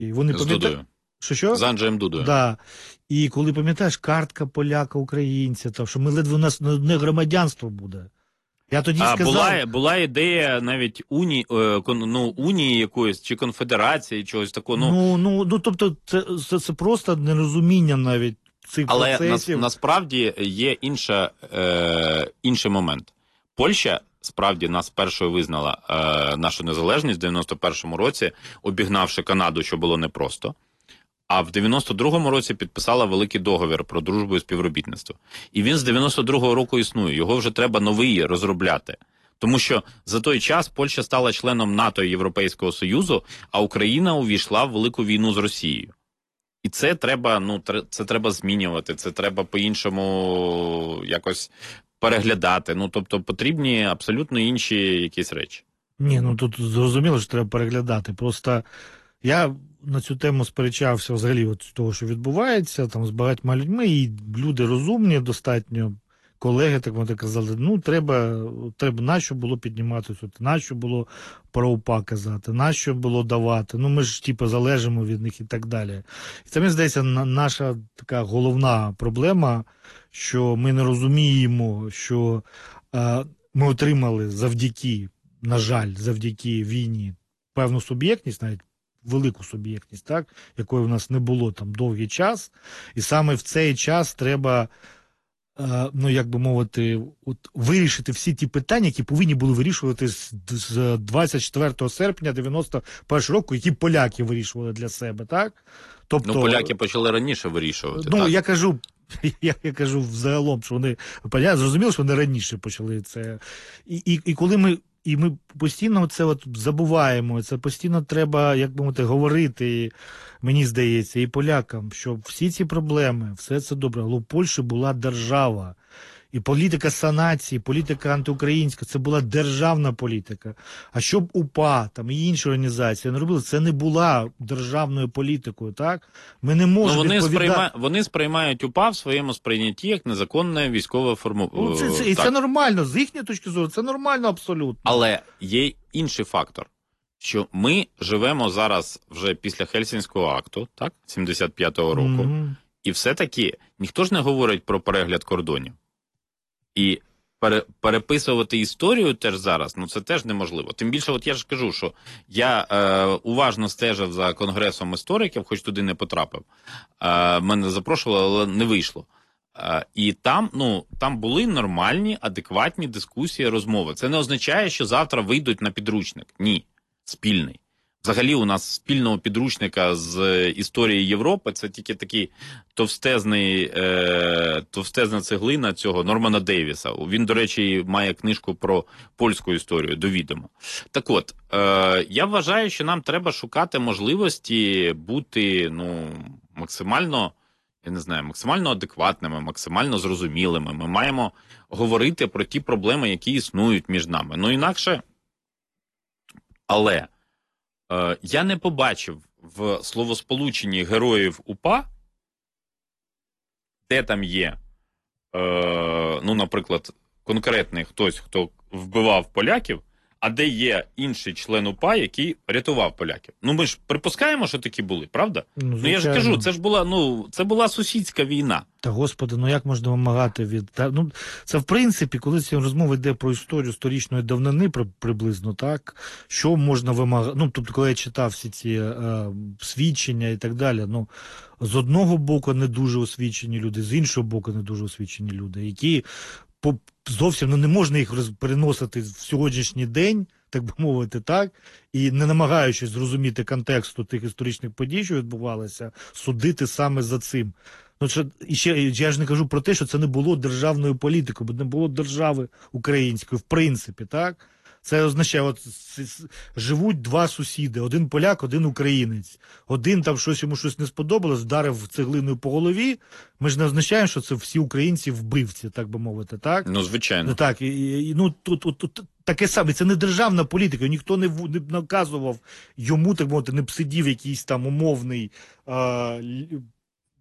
І вони З Дудою. Що? З Анджеєм Дудою. Да. І коли, пам'ятаєш, картка поляка-українця, то, що ми ледве у нас одне громадянство буде. Я тоді сказав... Була ідея навіть унії якоїсь, чи конфедерації, чогось такого. Тобто це просто нерозуміння навіть цих процесів. Але насправді є інший момент. Польща справді нас першою визнала нашу незалежність в 91-му році, обігнавши Канаду, що було непросто. А в 92-му році підписала великий договір про дружбу і співробітництво. І він з 92-го року існує. Його вже треба новий розробляти. Тому що за той час Польща стала членом НАТО і Європейського Союзу, а Україна увійшла в велику війну з Росією. І це треба змінювати, це треба по-іншому якось переглядати. Тобто потрібні абсолютно інші якісь речі. Ні, тут зрозуміло, що треба переглядати. Просто я на цю тему сперечався взагалі от того, що відбувається, там з багатьма людьми, і люди розумні достатньо, колеги, так вони казали, треба, нащо було піднімати тут, нащо було про УПА казати, нащо було давати, ми ж залежимо від них і так далі. І це, мені здається, наша така головна проблема, що ми не розуміємо, що ми отримали завдяки війні певну суб'єктність, навіть велику суб'єктність, так, якої в нас не було там довгий час, і саме в цей час треба, як би мовити, вирішити всі ті питання, які повинні були вирішувати з 24 серпня 91 року, які поляки вирішували для себе, так? Тобто, поляки почали раніше вирішувати, так? Я кажу взагалом, що вони, зрозуміло, що вони раніше почали це. І коли ми постійно це забуваємо, це постійно треба, як би мовити, говорити, мені здається, і полякам, що всі ці проблеми, все це добре, але у Польщі була держава. І політика санації, політика антиукраїнська, це була державна політика. А щоб УПА там, і інші організації не робили, це не була державною політикою, так? Ми не можемо відповідати... Вони сприймають УПА в своєму сприйнятті як незаконне військове формування. І це нормально, з їхньої точки зору, це нормально абсолютно. Але є інший фактор, що ми живемо зараз вже після Хельсінського акту, так, 75-го року, і все-таки ніхто ж не говорить про перегляд кордонів. І переписувати історію теж зараз, це теж неможливо. Тим більше, я ж кажу, що я уважно стежив за Конгресом істориків, хоч туди не потрапив. Мене запрошували, але не вийшло. І там були нормальні, адекватні дискусії, розмови. Це не означає, що завтра вийдуть на підручник. Ні, спільний. Взагалі у нас спільного підручника з історії Європи це тільки такий товстезна цеглина цього Нормана Дейвіса. Він, до речі, має книжку про польську історію, до відома. Так от, я вважаю, що нам треба шукати можливості бути максимально адекватними, максимально зрозумілими. Ми маємо говорити про ті проблеми, які існують між нами. Інакше, але я не побачив в словосполученні героїв УПА, де там є, наприклад, конкретний хтось, хто вбивав поляків, а де є інший член УПА, який рятував поляків. Ми ж припускаємо, що такі були, правда? Я ж кажу, це була сусідська війна. Та, Господи, як можна вимагати від... це, в принципі, коли ця розмова йде про історію сторічної давнини приблизно, так? Що можна вимагати? Тобто, коли я читав всі ці свідчення і так далі, з одного боку не дуже освічені люди, з іншого боку не дуже освічені люди, які зовсім не можна їх переносити в сьогоднішній день, так би мовити, так, і не намагаючись зрозуміти контексту тих історичних подій, що відбувалися, судити саме за цим. І ще я ж не кажу про те, що це не було державною політикою, бо не було держави української, в принципі, так? Це означає, живуть два сусіди, один поляк, один українець. Один там йому щось не сподобалось, вдарив цеглиною по голові. Ми ж не означаємо, що це всі українці вбивці, так би мовити, так? Звичайно. Так, тут таке саме, це не державна політика, ніхто не наказував йому, так мовити, не сидів якийсь там умовний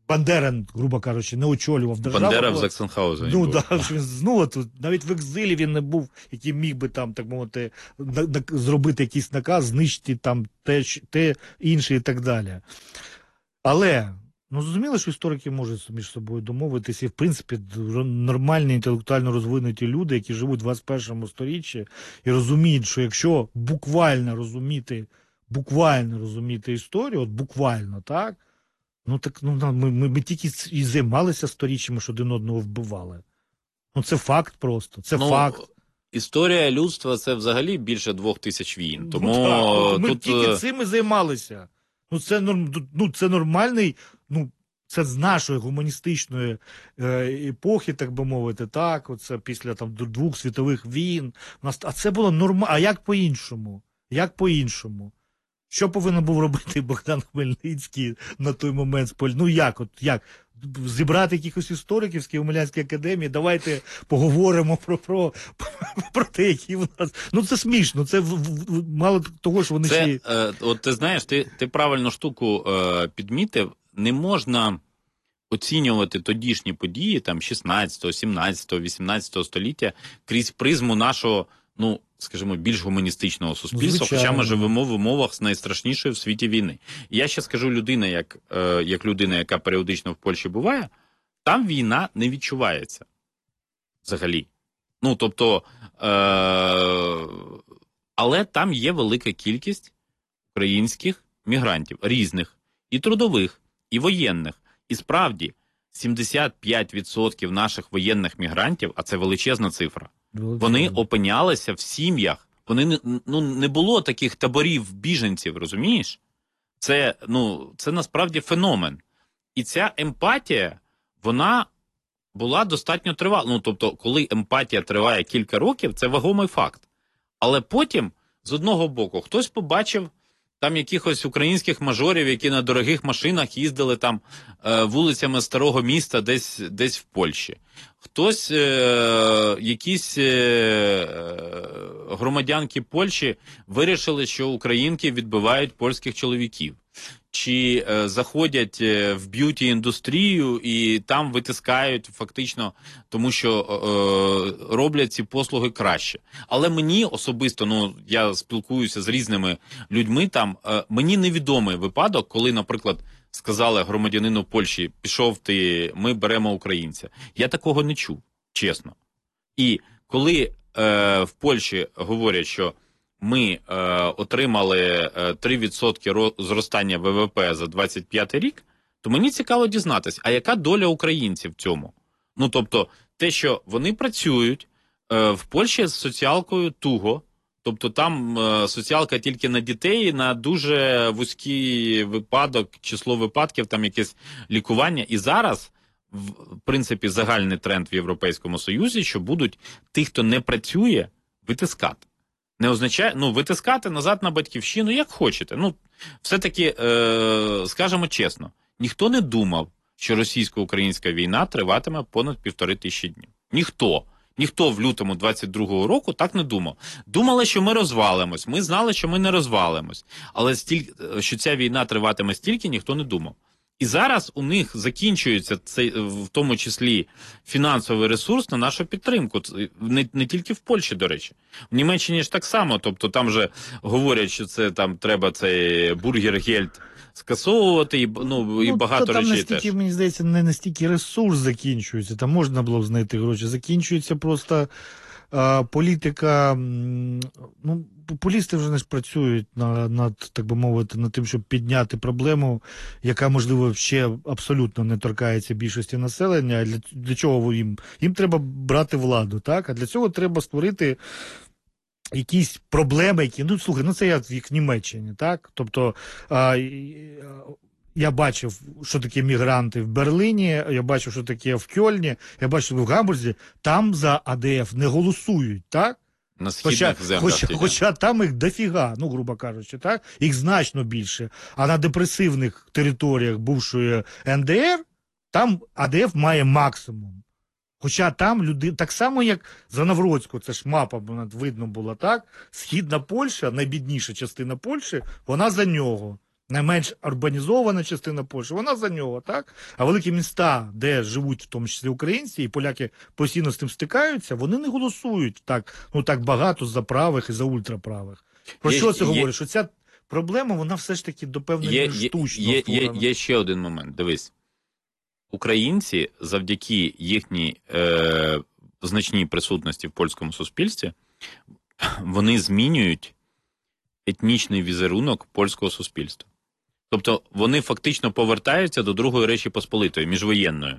Бандера, грубо кажучи, не очолював державу. Бандера в Заксенхаузені Ну, був. да, ну, от, навіть в екзилі він не був, який міг би там, так мовити, зробити якийсь наказ, знищити там те інше і так далі. Але, ну, зрозуміло, що історики можуть між собою домовитися, і, в принципі, нормальні, інтелектуально розвинуті люди, які живуть в 21 сторіччі, і розуміють, що якщо буквально розуміти історію, от буквально, так, ну, так, ну, ми тільки і займалися сторіччями, що один одного вбивали. Ну, це факт просто, це факт. Історія людства – це взагалі більше 2000 війн. Тому ми тут... тільки цим і займалися. Це нормальний, це з нашої гуманістичної епохи, так би мовити, так, оце після там 2 світових війн. А це було нормально. А як по-іншому? Як по-іншому? Що повинен був робити Богдан Хмельницький на той момент? Ну як? Зібрати якихось істориків з Києво-Могилянської академії, давайте поговоримо про те, які в нас... Ну це смішно, це мало того, що вони ще... От ти знаєш, ти правильну штуку підмітив, не можна оцінювати тодішні події, там 16, 17, 18 століття крізь призму нашого, ну, скажімо, більш гуманістичного суспільства, хоча ми живемо в умовах найстрашнішої в світі війни. І я ще скажу, як людина, яка періодично в Польщі буває, там війна не відчувається взагалі. Ну, тобто, але там є велика кількість українських мігрантів, різних, і трудових, і воєнних. І справді, 75% наших воєнних мігрантів, а це величезна цифра, вони опинялися в сім'ях. Не було таких таборів біженців, розумієш? Це насправді феномен. І ця емпатія, вона була достатньо тривала. Ну, тобто, коли емпатія триває кілька років, це вагомий факт. Але потім, з одного боку, хтось побачив там якихось українських мажорів, які на дорогих машинах їздили там вулицями старого міста десь в Польщі. Хтось, якісь громадянки Польщі вирішили, що українки відбивають польських чоловіків. Чи заходять в б'юті-індустрію і там витискають фактично, тому що роблять ці послуги краще. Але мені особисто, я спілкуюся з різними людьми там, мені невідомий випадок, коли, наприклад, сказали громадянину Польщі, пішов ти, ми беремо українця. Я такого не чув, чесно. І коли в Польщі говорять, що ми отримали 3% зростання ВВП за 25 рік, то мені цікаво дізнатися, а яка доля українців в цьому? Ну, тобто, те, що вони працюють, в Польщі з соціалкою туго, тобто там соціалка тільки на дітей, на дуже вузький випадок, число випадків, там якесь лікування. І зараз, в принципі, загальний тренд в Європейському Союзі, що будуть тих, хто не працює, витискати. Не означає, витискати назад на батьківщину, як хочете. Все-таки, скажемо чесно, ніхто не думав, що російсько-українська війна триватиме понад 1500 днів. Ніхто в лютому 22-го року так не думав. Думали, що ми розвалимось, ми знали, що ми не розвалимось. Але що ця війна триватиме стільки, ніхто не думав. І зараз у них закінчується цей, в тому числі, фінансовий ресурс на нашу підтримку. Не тільки в Польщі, до речі. В Німеччині ж так само. Тобто там же говорять, що це там треба цей бургер-гельд скасовувати і багато там речей теж. Мені здається, не настільки ресурс закінчується. Там можна було б знайти гроші. Закінчується просто політика. Популісти вже не ж працюють над, так би мовити, над тим, щоб підняти проблему, яка, можливо, ще абсолютно не торкається більшості населення. А для чого їм? Їм треба брати владу, так? А для цього треба створити якісь проблеми, які, слухай, це як в Німеччині, так? Тобто, я бачив, що таке мігранти в Берліні, я бачив, що таке в Кьольні, я бачив в Гамбурзі, там за АДФ не голосують, так? На східних землях. Хоча там їх дофіга, грубо кажучи, так? Їх значно більше. А на депресивних територіях бувшої НДР, там АДФ має максимум. Хоча там люди, так само як за Навроцьку, це ж мапа видно була, так? Східна Польща, найбідніша частина Польщі, вона за нього. найменш урбанізована частина Польщі, вона за нього, так? А великі міста, де живуть в тому числі українці, і поляки постійно з тим стикаються, вони не голосують так багато за правих і за ультраправих. Про що це говорить? Що ця проблема, вона все ж таки до певної штучно створена. Є ще один момент, дивись. Українці завдяки їхній значній присутності в польському суспільстві, вони змінюють етнічний візерунок польського суспільства. Тобто вони фактично повертаються до Другої Речі Посполитої, міжвоєнної.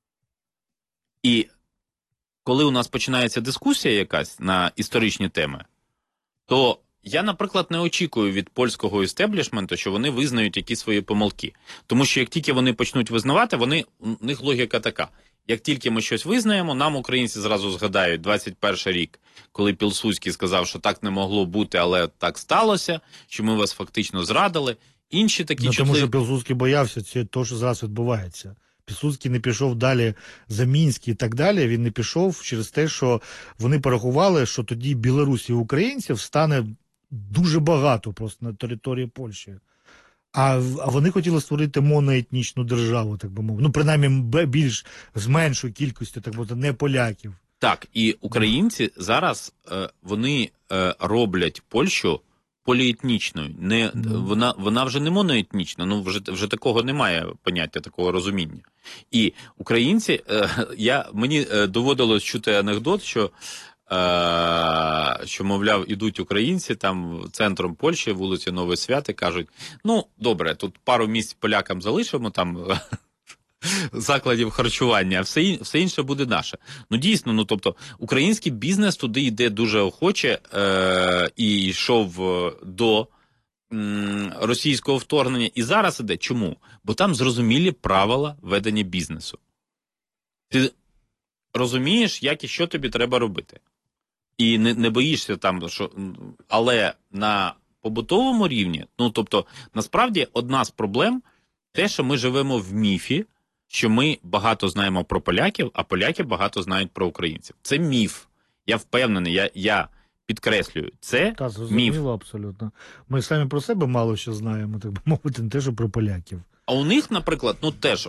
І коли у нас починається дискусія якась на історичні теми, то я, наприклад, не очікую від польського істеблішменту, що вони визнають якісь свої помилки. Тому що як тільки вони почнуть визнавати, у них логіка така. Як тільки ми щось визнаємо, нам українці зразу згадають 21 рік, коли Пілсудський сказав, що так не могло бути, але так сталося, що ми вас фактично зрадили. Інші такі тому що Пілсудський боявся, це те, що зараз відбувається. Пілсудський не пішов далі за Мінськ і так далі, він не пішов через те, що вони порахували, що тоді білорусів і українців стане дуже багато просто на території Польщі. А вони хотіли створити моноетнічну державу, так би мовити. Ну, принаймні, більш з меншою кількістю, так би мовити, не поляків. Так, і українці зараз, вони роблять Польщу поліетнічною. Вона вже не моноетнічна, ну вже такого немає поняття, такого розуміння. І українці, мені доводилось чути анекдот, що, мовляв, ідуть українці там центром Польщі, вулиці Новий Свят, і кажуть, ну, добре, тут пару місць полякам залишимо, там, закладів харчування, а все інше буде наше. Ну, дійсно, тобто, український бізнес туди йде дуже охоче і йшов до російського вторгнення, і зараз іде. Чому? Бо там зрозумілі правила ведення бізнесу. Ти розумієш, як і що тобі треба робити. І не боїшся там, але на побутовому рівні, тобто, насправді, одна з проблем те, що ми живемо в міфі, що ми багато знаємо про поляків, а поляки багато знають про українців. Це міф. Я впевнений, я підкреслюю, це міф. Абсолютно. Ми самі про себе мало що знаємо, так би мовити, не те, що про поляків. А у них, наприклад, теж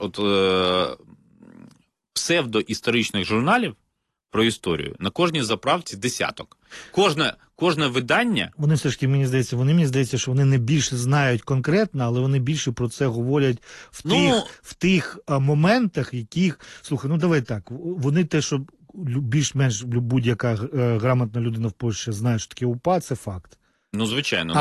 псевдоісторичних журналів про історію на кожній заправці десяток. Кожне видання... Вони все ж таки, мені здається, що вони не більше знають конкретно, але вони більше про це говорять в тих моментах, яких... Слухай, давай так, вони те, що більш-менш будь-яка грамотна людина в Польщі знає, що таке УПА, це факт. Ну, звичайно.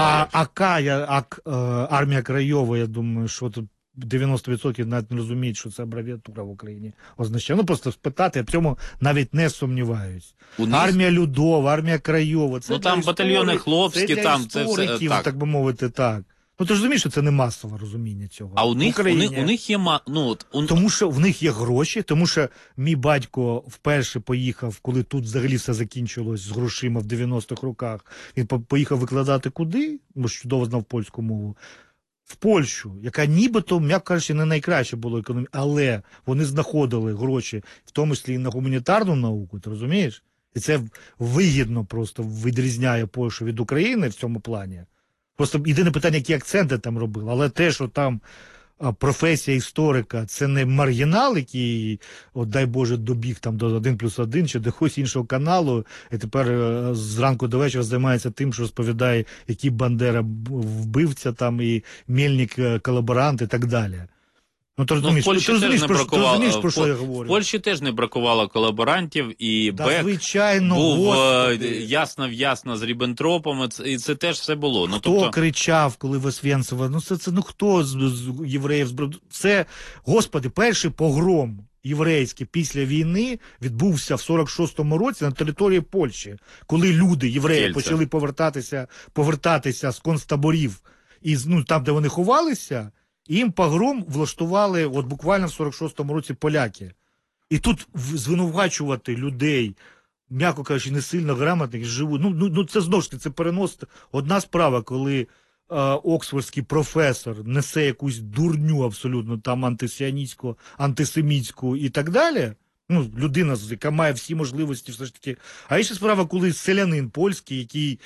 Армія Краєва, я думаю, що тут 90% навіть не розуміють, що це абревіатура в Україні означає. Просто спитати, я в цьому навіть не сумніваюсь. Армія Людова, армія Краєва. Це там батальйони хлопські, це там істориків, це так би мовити, так. Ти ж розумієш, що це не масове розуміння цього. А у них є... Тому що в них є гроші, тому що мій батько вперше поїхав, коли тут взагалі все закінчилось з грошима в 90-х роках. Він поїхав викладати куди? Бо чудово знав польську мову. В Польщу, яка нібито, м'яко кажучи, не найкраще було економіка, але вони знаходили гроші, в тому числі і на гуманітарну науку, ти розумієш? І це вигідно просто відрізняє Польщу від України в цьому плані. Просто єдине питання, які акценти там робили, але те, що там професія історика, це не маргінал, який, дай Боже, добіг там до 1+1 чи до якогось іншого каналу, і тепер зранку до вечора займається тим, що розповідає, який Бандера вбивця там, і Мельник колаборант і так далі. Ти розумієш, про що я говорю? В Польщі теж не бракувало колаборантів, і Бек був ясно з Ріббентропом, і це теж все було. Хто кричав, коли в Освенциво? Хто з євреїв збрав? Це, Господи, перший погром єврейський після війни відбувся в 46-му році на території Польщі, коли люди, євреї, почали повертатися з концтаборів, і там, де вони ховалися, їм погром влаштували буквально в 46-му році поляки. І тут звинувачувати людей, м'яко кажучи, не сильно грамотних, живуть. Це знову ж таки, це переносити. Одна справа, коли оксфордський професор несе якусь дурню абсолютно, там антисіоністську, антисемітську і так далі. Людина, яка має всі можливості все ж таки. А інша справа, коли селянин польський, який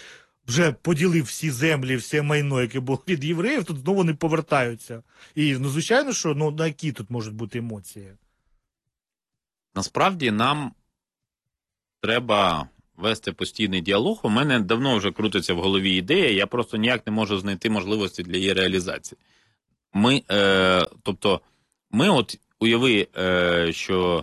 вже поділив всі землі, все майно, яке було від євреїв, тут знову вони повертаються. І, ну, звичайно, що, ну, на які тут можуть бути емоції? Насправді нам треба вести постійний діалог. У мене давно вже крутиться в голові ідея, я просто ніяк не можу знайти можливості для її реалізації. Тобто, ми от уяви, що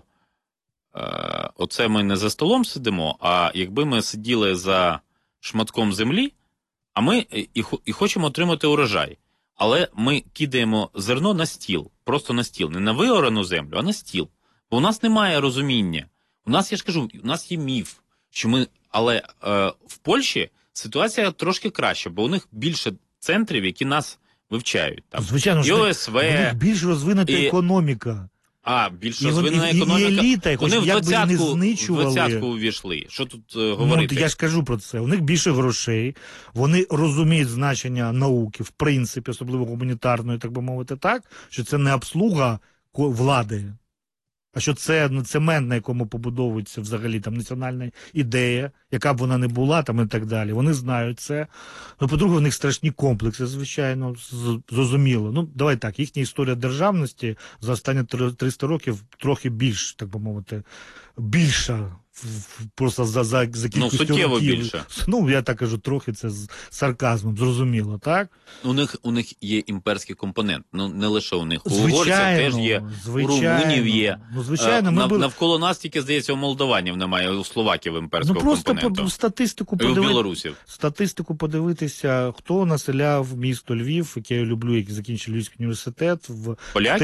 оце ми не за столом сидимо, а якби ми сиділи за шматком землі, а ми і хочемо отримати урожай. Але ми кидаємо зерно на стіл, просто на стіл, не на виорану землю, а на стіл. Бо у нас немає розуміння. У нас, я ж кажу, у нас є міф, що ми, але в Польщі ситуація трошки краща, бо у них більше центрів, які нас вивчають. Там, звичайно, і ОСВ, у них більш розвинута економіка. Більш розвинена економіка. І еліта, вони в знищували. 20-ку увійшли. Що тут говорити? Ну, я ж кажу про це. У них більше грошей, вони розуміють значення науки, в принципі, особливо гуманітарної, так би мовити, так, що це не обслуга влади, а що це цемент, на якому побудовується взагалі там національна ідея, яка б вона не була там і так далі. Вони знають це. Ну, по-друге, у них страшні комплекси, звичайно, зрозуміло. Ну, давай так, їхня історія державності за останні 300 років трохи більш, так би мовити, більша. Просто за кількістю суттєво років. Більше. Ну, я так кажу, трохи це з сарказмом, зрозуміло, так? У них є імперський компонент, ну не лише у них. У звичайно, угорців теж є, у румунів є. Ну, звичайно, навколо нас тільки, здається, у молдаванів немає, у словаків імперського компоненту. Ну, просто і у білорусів. Статистику подивитися, хто населяв місто Львів, яке я люблю, який закінчив Львівський університет в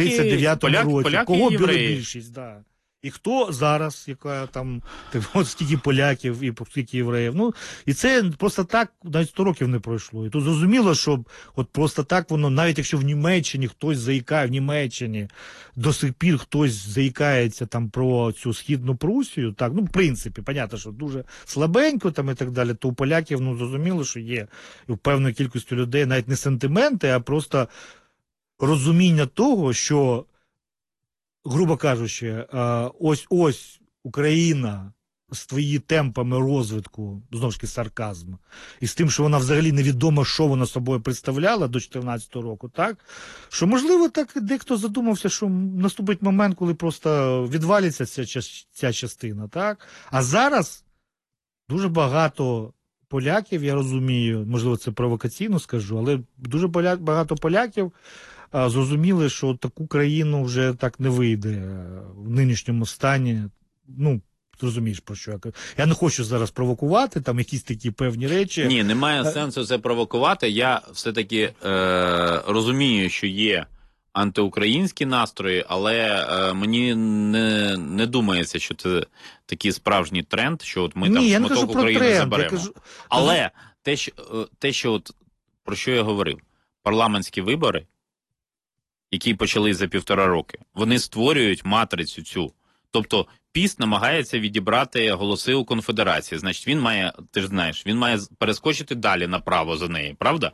39-му році. Кого була більшість, да. І хто зараз, яка там, от стільки поляків і стільки євреїв. Ну, і це просто так навіть 100 років не пройшло. І тут зрозуміло, що от просто так воно, навіть якщо в Німеччині хтось заїкає, в Німеччині до сих пір хтось заїкається там про цю Східну Прусію, так, ну, в принципі, понятно, що дуже слабенько там і так далі, то у поляків, ну, зрозуміло, що є і в певної кількості людей навіть не сентименти, а просто розуміння того, що грубо кажучи, ось Україна з твої темпами розвитку, знову ж таки сарказм, і з тим, що вона взагалі невідомо, що вона собою представляла до 2014 року, так? Що, можливо, так дехто задумався, що наступить момент, коли просто відвалиться ця частина, так? А зараз дуже багато поляків, я розумію, можливо, це провокаційно скажу, але дуже багато поляків зрозуміли, що таку країну вже так не вийде в нинішньому стані. Ну, розумієш, про що я кажу. Я не хочу зараз провокувати, там якісь такі певні речі. Ні, немає сенсу це провокувати. Я все-таки розумію, що є антиукраїнські настрої, але мені не думається, що це такий справжній тренд, що от ми там шматок України заберемо. Але те, що от, про що я говорив, парламентські вибори, які почались за 1,5 роки, вони створюють матрицю цю. Тобто ПіС намагається відібрати голоси у конфедерації. Значить, він має, ти ж знаєш, він має перескочити далі направо за неї, правда?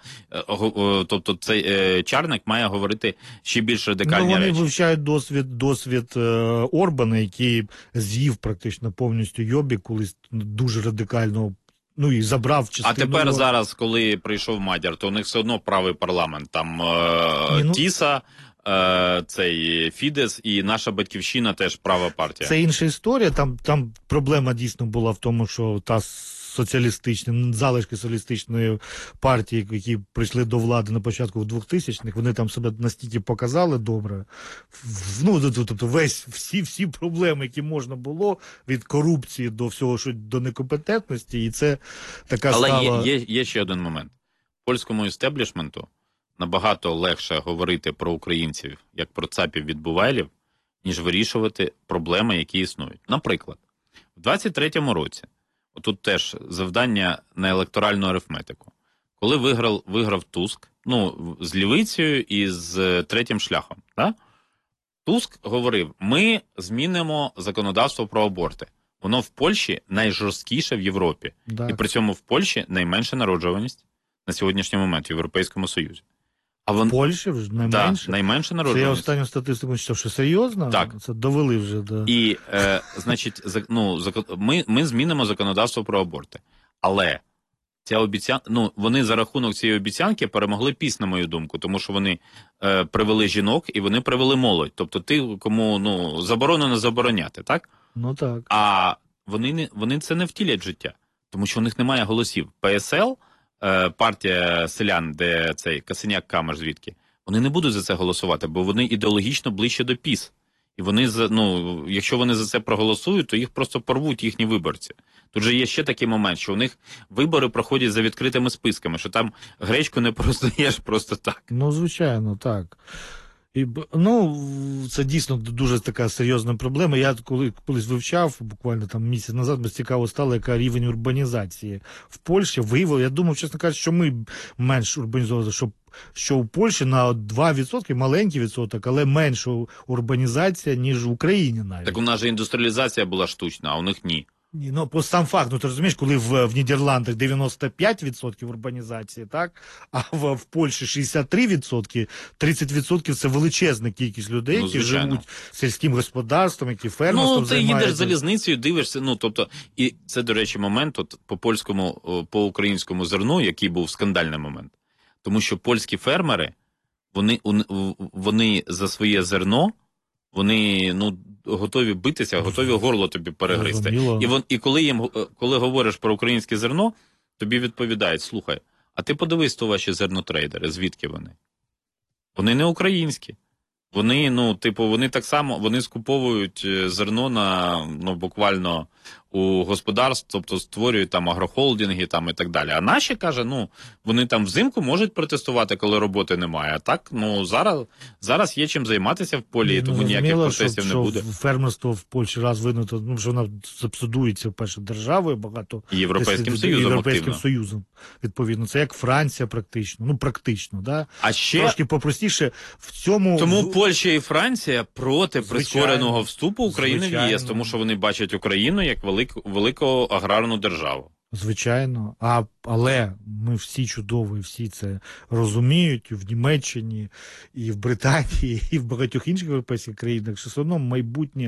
Тобто цей Чарник має говорити ще більш радикальні речі. Вони вивчають досвід Орбана, який з'їв практично повністю Йобік, колись дуже радикально. Ну і забрав частину. А тепер зараз, коли прийшов Мадяр, то у них все одно правий парламент. Там Тіса, цей Фідес і наша Батьківщина теж права партія. Це інша історія. Там проблема дійсно була в тому, що та соціалістична, залишки соціалістичної партії, які прийшли до влади на початку 2000-х, вони там себе настільки показали добре. Ну, тобто всі проблеми, які можна було, від корупції до всього, що до некомпетентності, і це така стала... Але є ще один момент. Польському істеблішменту набагато легше говорити про українців, як про цапів від бувайлів, ніж вирішувати проблеми, які існують. Наприклад, в 23-му році, отут теж завдання на електоральну арифметику, коли виграв Туск, ну, з лівицею і з третім шляхом, да? Туск говорив, ми змінимо законодавство про аборти. Воно в Польщі найжорсткіше в Європі. Так. І при цьому в Польщі найменша народжуваність на сьогоднішній момент в Європейському Союзі. В Польщі вже найменше? Да, найменша народжуваність. Це я останню статистику читав, що серйозно? Так. Це довели вже. Да. І, значить, ми змінимо законодавство про аборти. Але вони за рахунок цієї обіцянки перемогли ПіС, на мою думку, тому що вони привели жінок і вони привели молодь. Тобто ти, кому заборонено забороняти, так? Ну так. А вони це не втілять в життя, тому що у них немає голосів. ПСЛ, партія селян, де цей Касиняк Камер звідки, вони не будуть за це голосувати, бо вони ідеологічно ближче до ПіС. І вони, якщо вони за це проголосують, то їх просто порвуть їхні виборці. Тут же є ще такий момент, що у них вибори проходять за відкритими списками, що там гречку не прознаєш просто так. Ну, звичайно, так. І, це дійсно дуже така серйозна проблема. Я колись вивчав, буквально там місяць назад, мені цікаво стало, яка рівень урбанізації в Польщі. Виявило, я думав, чесно кажучи, що ми менш урбанізовані, що у Польщі на 2%, маленький відсоток, але менша урбанізація, ніж в Україні навіть. Так у нас же індустріалізація була штучна, а у них ні. Ні, сам факт, ти розумієш, коли в Нідерландах 95% урбанізації, так, а в Польщі 63%, 30% це величезна кількість людей, які живуть сільським господарством, які фермерством займаються. Ти їдеш залізницею, дивишся, і це, до речі, момент по українському зерну, який був скандальний момент. Тому що польські фермери, вони за своє зерно, вони, готові битися, готові горло тобі перегризти. І коли говориш про українське зерно, тобі відповідають: слухай, а ти подивись, то ваші зернотрейдери, звідки вони? Вони не українські. Вони так само, вони скуповують зерно буквально у господарств, тобто створюють там агрохолдинги там і так далі. А наші, каже, вони там взимку можуть протестувати, коли роботи немає. А так, зараз є чим займатися в полі, тому ніяких протестів не буде. Фермерство в Польщі розвинуто, що воно субсидується, вперше, державою, багато Європейським Союзом, відповідно. Це як Франція практично, практично, да? А ще трошки попростіше в цьому... Тому Польща і Франція проти прискореного вступу України в ЄС, тому що вони бачать Україну як велику аграрну державу. Звичайно. Але ми всі чудово, і всі це розуміють в Німеччині, і в Британії, і в багатьох інших європейських країнах, що все одно майбутнє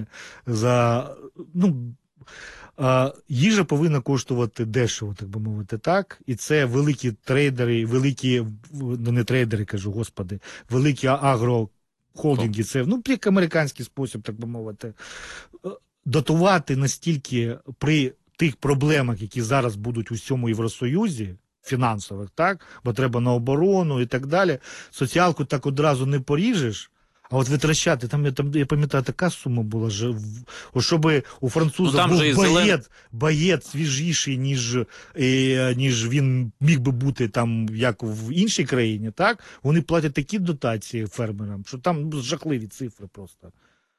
їжа повинна коштувати дешево, так би мовити, так? І це великі трейдери, великі агрохолдинги, це, як американський спосіб, так би мовити, дотувати настільки при тих проблемах, які зараз будуть у всьому Євросоюзі, фінансових, так? Бо треба на оборону і так далі. Соціалку так одразу не поріжеш, а от витрачати, я пам'ятаю, така сума була, щоб у француза був боєць свіжіший, ніж він міг би бути там, як в іншій країні, так? Вони платять такі дотації фермерам, що там жахливі цифри просто.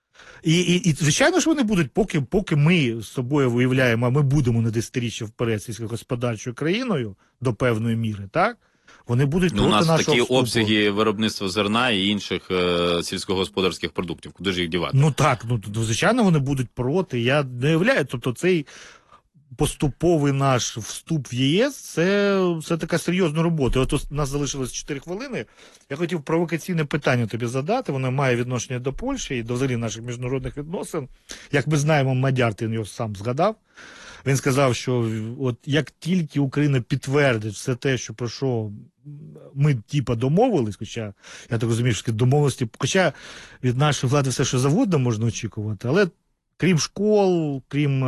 І звичайно ж вони будуть, поки ми з собою виявляємо, а ми будемо на десятиріччя вперед сільськогосподарчою країною до певної міри, так? Вони будуть проти нашого вступу. У нас такі обсяги виробництва зерна і інших сільськогосподарських продуктів. Куди ж їх дівати? Звичайно, вони будуть проти. Я не уявляю, тобто цей поступовий наш вступ в ЄС, це така серйозна робота. От у нас залишилось 4 хвилини. Я хотів провокаційне питання тобі задати. Воно має відношення до Польщі і до взагалі наших міжнародних відносин. Як ми знаємо, Мадяр, ти його сам згадав. Він сказав, що от як тільки Україна підтвердить все те, що про що ми домовились, хоча, я так розумію, що домовленості, хоча від нашої влади все, що завгодно можна очікувати, але крім школ, крім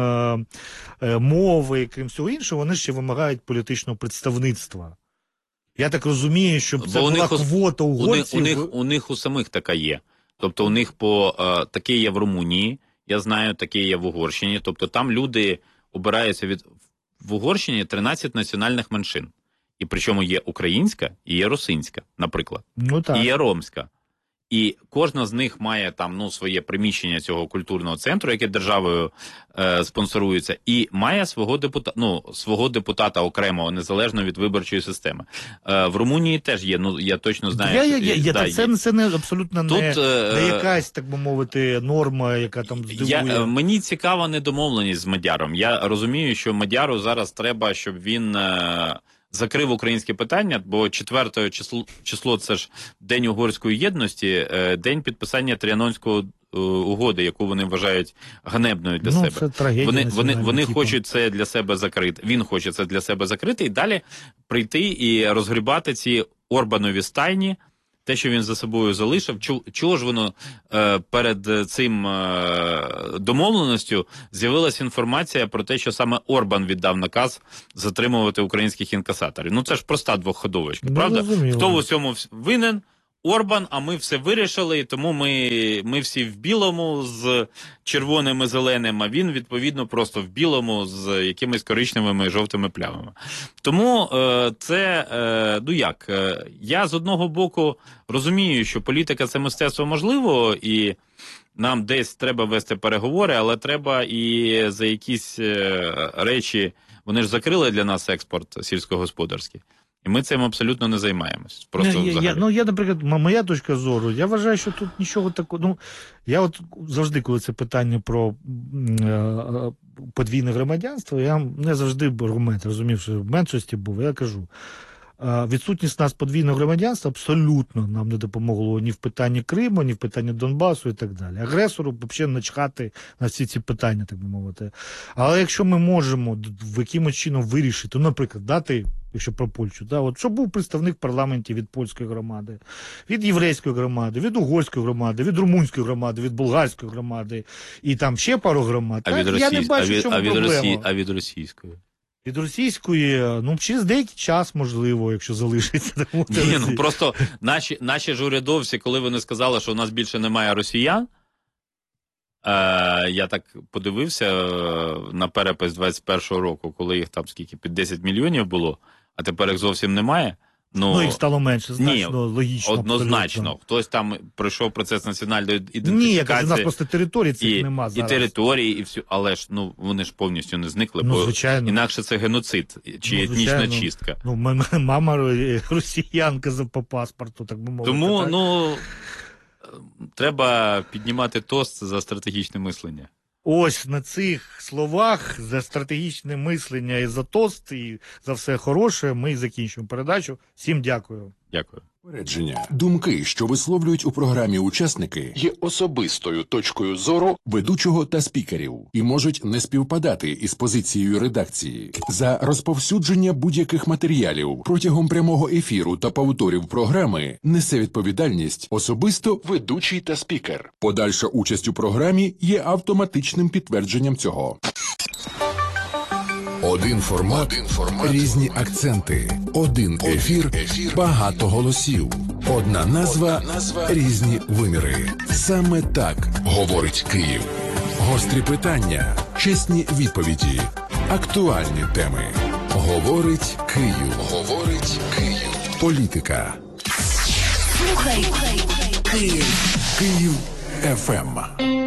мови, крім всього іншого, вони ще вимагають політичного представництва. Я так розумію, що це була квота угорців. У них у самих така є. Тобто у них таке є в Румунії, я знаю, таке є в Угорщині. Тобто там люди обираються в Угорщині 13 національних меншин. І причому є українська і є русинська, наприклад. І є ромська. І кожна з них має там своє приміщення цього культурного центру, яке державою спонсорується, і має свого депутата окремого, незалежно від виборчої системи. В Румунії теж є, я точно знаю. Це не абсолютно не якась, так би мовити, норма, яка там здивує. Мені цікава недомовленість з Мадяром. Я розумію, що Мадяру зараз треба, щоб він закрив українське питання, бо 4 число – це ж День угорської єдності, день підписання Тріанонського угоди, яку вони вважають ганебною для себе. Це трагедія. Вони хочуть це для себе закрити. Він хоче це для себе закрити і далі прийти і розгрібати ці Орбанові стайні, те, що він за собою залишив. Чого ж воно перед цим домовленостю з'явилася інформація про те, що саме Орбан віддав наказ затримувати українських інкасаторів? Ну це ж проста двохходовочка, правда? Розуміло. Хто в усьому винен? Орбан, а ми все вирішили, і тому ми всі в білому з червоним і зеленим, а він, відповідно, просто в білому з якимись коричневими і жовтими плямами. Тому я з одного боку розумію, що політика – це мистецтво можливо, і нам десь треба вести переговори, але треба і за якісь речі, вони ж закрили для нас експорт сільськогосподарський. І ми цим абсолютно не займаємось. Я, наприклад, моя точка зору, я вважаю, що тут нічого такого. Я от завжди, коли це питання про подвійне громадянство, я не завжди аргумент розумів, що в меншості був, я кажу. Відсутність нас подвійного громадянства абсолютно нам не допомогло ні в питанні Криму, ні в питанні Донбасу і так далі. Агресору взагалі начхати на всі ці питання, так би мовити. Але якщо ми можемо в якимось чином вирішити, наприклад, дати, якщо про Польщу, щоб був представник в парламенті від польської громади, від єврейської громади, від угорської громади, від румунської громади, від болгарської громади і там ще пару громад. Я не бачу, в чому проблема. А від російської? Від російської, через деякий час, можливо, якщо залишиться. Просто наші ж урядовці, коли вони сказали, що у нас більше немає росіян, я так подивився на перепис 21-го року, коли їх там під 10 мільйонів було, а тепер їх зовсім немає. Їх стало менше, значно, логічно. Однозначно. Абсолютно. Хтось там пройшов процес національної ідентифікації. Ні, я кажу, у нас просто території цих нема зараз. І території, і все. Але ж, вони ж повністю не зникли, звичайно. Інакше це геноцид, чи етнічна чистка. Мама росіянка по паспорту, так би мовити. Тому, треба піднімати тост за стратегічне мислення. Ось на цих словах за стратегічне мислення і за тост, і за все хороше ми закінчуємо передачу. Всім дякую. Дякую. Попередження. Думки, що висловлюють у програмі учасники, є особистою точкою зору ведучого та спікерів і можуть не співпадати із позицією редакції. За розповсюдження будь-яких матеріалів протягом прямого ефіру та повторів програми несе відповідальність особисто ведучий та спікер. Подальша участь у програмі є автоматичним підтвердженням цього. Один формат, різні акценти, один ефір, багато голосів, одна назва, різні виміри. Саме так говорить Київ. Гострі питання, чесні відповіді, актуальні теми. Говорить Київ. Говорить Київ. Політика. Слухай Київ. Київ ФМ.